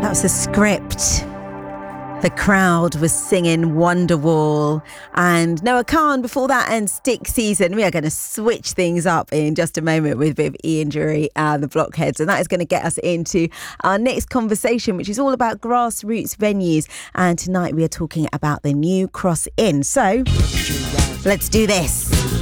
That was the Script. The Crowd was singing Wonderwall, and Noah Khan before that, and Stick Season. We are going to switch things up in just a moment with a bit of Ian Dury and the Blockheads, and that is going to get us into our next conversation, which is all about grassroots venues. And tonight we are talking about the new Cross Inn. So let's do this.